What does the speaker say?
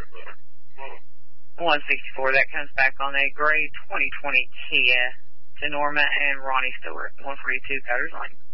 164, that comes back on a gray 2020 Kia to Norma and Ronnie Stewart. 142 Cutter's Lane.